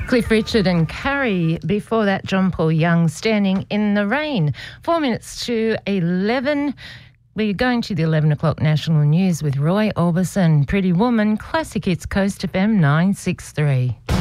Cliff Richard and Carrie. Before that, John Paul Young, Standing in the Rain. 4 minutes to 11. We're going to the 11 o'clock national news with Roy Orbison. Pretty Woman, Classic Hits, Coast FM 963.